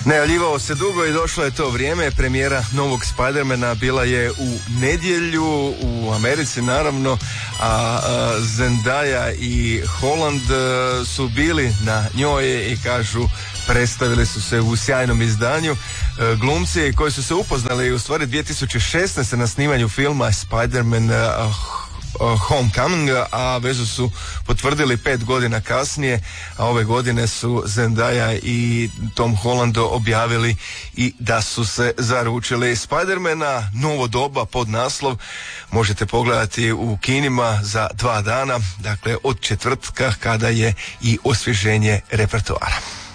Najavljivao se dugo i došlo je to vrijeme. Premijera novog Spidermana bila je u nedjelju u Americi naravno, a Zendaya i Holland su bili na njoj i kažu predstavili su se u sjajnom izdanju. Glumci koji su se upoznali u stvari 2016. na snimanju filma Spider-Man Homecoming, a vezu su potvrdili 5 godina kasnije, a ove godine su Zendaya i Tom Holland objavili i da su se zaručili. Spider-mana novo doba pod naslov možete pogledati u kinima za 2 dana, dakle od četvrtka kada je i osvježenje repertoara.